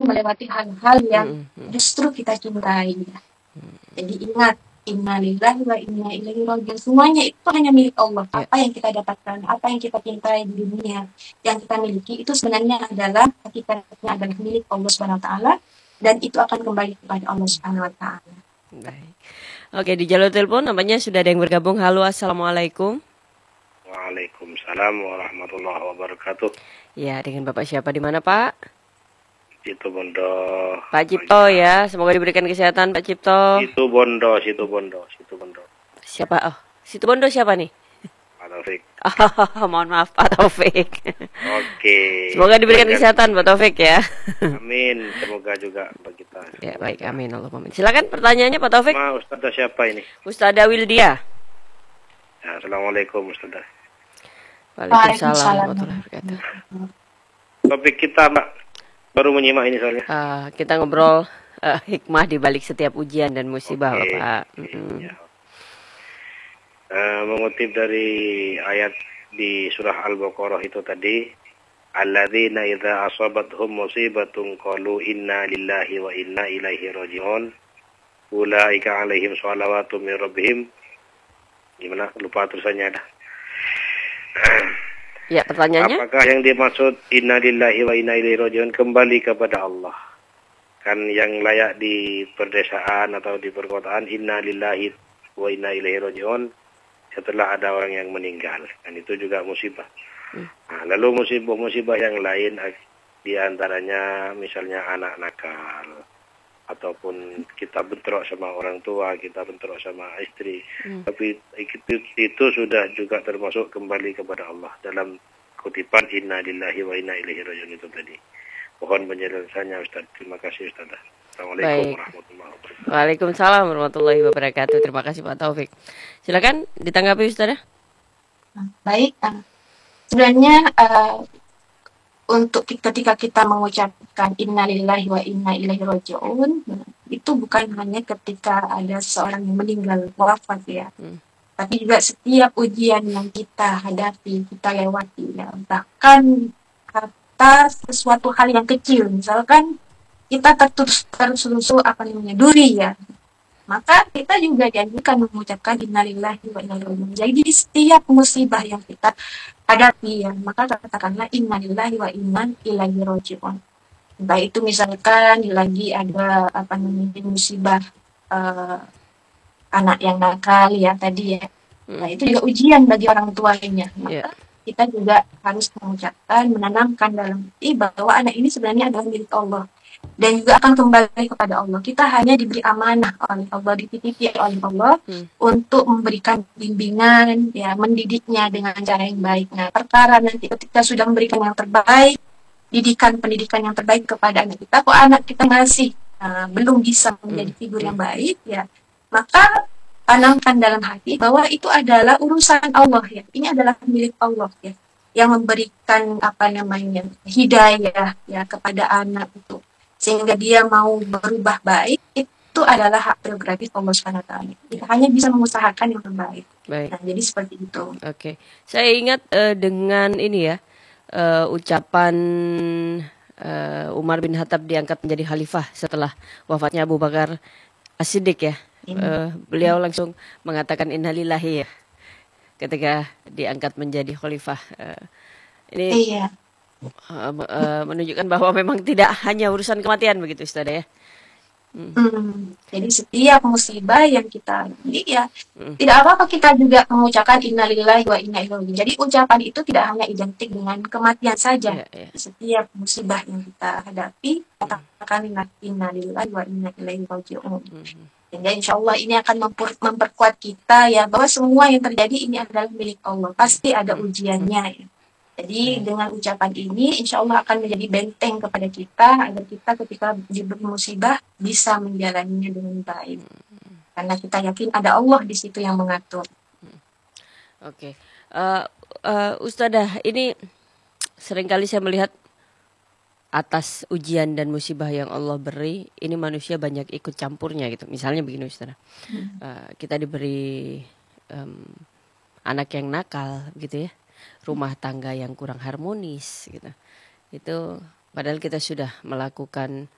melewati hal-hal yang Mm, mm, justru kita cintai. Jadi ingat, innalillahi wa inna ilaihi raji'un. Semuanya itu hanya milik Allah. ya, Apa yang kita dapatkan, apa yang kita cintai di dunia, yang kita miliki, itu sebenarnya adalah, hakikatnya adalah milik Allah Subhanahu wa taala, dan itu akan kembali kepada Allah Subhanahu wa taala. baik. Oke, di jalur telepon namanya sudah ada yang bergabung. Halo, assalamualaikum. Waalaikumsalam warahmatullahi wabarakatuh. Ya, dengan Bapak siapa di mana, Pak? Situ Bondo. Pak Cipto ya. Semoga diberikan kesehatan, Pak Cipto. Situ Bondo, Situ Bondo, Situ Bondo. Siapa? Oh, Situ Bondo siapa nih? Pak Taufik. Oh, mohon maaf Pak Taufik. Oke. Semoga diberikan kesehatan Pak Taufik ya. Amin. Semoga juga bagi kita. Ya, baik, amin Allahumma amin. Silakan pertanyaannya Pak Taufik. Ma, Ustazah siapa ini? Ustazah Wildia. Ya, Assalamualaikum Ustazah. Waalaikumsalam warahmatullahi wabarakatuh. Topik kita, Mbak, baru menyimak ini soalnya. Kita ngobrol hikmah di balik setiap ujian dan musibah, Oke. Bapak. Ya. Mengutip dari ayat di surah Al-Baqarah itu tadi, alladzina idza asabathum musibatun qalu inna lillahi wa inna ilaihi raji'un ulaika alaihim shalawatu min rabbihim. Gimana? Lupa terusannya dah. Ya, pertanyaannya? Apakah yang dimaksud inna lillahi wa inna ilaihi raji'un kembali kepada Allah? Kan yang layak di perdesaan atau di perkotaan inna lillahi wa inna ilaihi raji'un setelah ada orang yang meninggal, dan itu juga musibah. Nah, lalu musibah-musibah yang lain di antaranya misalnya anak nakal, ataupun kita bentrok sama orang tua, kita bentrok sama istri. Tapi itu sudah juga termasuk kembali kepada Allah dalam kutipan inna lillahi wa inna ilaihi raji'un itu tadi. Mohon penjelasannya Ustaz. Terima kasih Ustaz. Assalamualaikum warahmatullahi wabarakatuh. Waalaikumsalam warahmatullahi wabarakatuh. Terima kasih Pak Taufik. Silakan ditanggapi Ustaz. Baik, sebenarnya untuk ketika kita mengucapkan innalillahi wa inna ilaihi raji'un, itu bukan hanya ketika ada seorang yang meninggal wafat ya, tapi juga setiap ujian yang kita hadapi, kita lewati ya, bahkan atas sesuatu hal yang kecil, misalkan kita tersusul duri ya, maka kita juga dianjurkan mengucapkan innalillahi wa inna ilaihi raji'un. Jadi setiap musibah yang kita hadapi ya, maka katakanlah innalillahi wa inna ilaihi raji'un. Entah itu misalkan lagi ada musibah anak yang nakal ya tadi ya. Nah, itu juga ujian bagi orang tuanya. Maka kita juga harus mengucapkan, menanamkan dalam hati bahwa anak ini sebenarnya adalah milik Allah dan juga akan kembali kepada Allah. Kita hanya diberi amanah oleh Allah, dititipi oleh Allah untuk memberikan bimbingan, ya, mendidiknya dengan cara yang baik. Nah, perkara nanti ketika sudah memberikan yang terbaik, pendidikan yang terbaik kepada anak kita, kok anak kita masih belum bisa menjadi figur yang baik, ya, maka tanamkan dalam hati bahwa itu adalah urusan Allah ya. Ini adalah milik Allah ya, yang memberikan hidayah ya kepada anak itu, sehingga dia mau berubah baik, itu adalah hak prerogatif Allah Subhanahu wa taala. Kita hanya bisa mengusahakan yang terbaik. Baik. Nah, jadi seperti itu. Oke. Saya ingat dengan ini ya, ucapan Umar bin Khattab diangkat menjadi khalifah setelah wafatnya Abu Bakar As-Siddiq ya. Beliau langsung mengatakan innalillahi ya ketika diangkat menjadi khalifah. Ini menunjukkan bahwa memang tidak hanya urusan kematian begitu Ustaz ya. Jadi setiap musibah yang kita ya, tidak apa-apa kita juga mengucapkan innalillahi wa inna ilaihi raji'un. Jadi ucapan itu tidak hanya identik dengan kematian saja. Setiap musibah yang kita hadapi, katakan innalillahi wa inna ilaihi raji'un. Sehingga insya Allah ini akan memperkuat kita ya, bahwa semua yang terjadi ini adalah milik Allah. Pasti ada ujiannya ya. Jadi dengan ucapan ini insya Allah akan menjadi benteng kepada kita, agar kita ketika diberi musibah bisa menjalaninya dengan baik. Karena kita yakin ada Allah di situ yang mengatur. Oke. Ustadzah, ini seringkali saya melihat atas ujian dan musibah yang Allah beri, ini manusia banyak ikut campurnya gitu. Misalnya begini Ustadzah, kita diberi anak yang nakal gitu ya, rumah tangga yang kurang harmonis gitu. Itu padahal kita sudah melakukan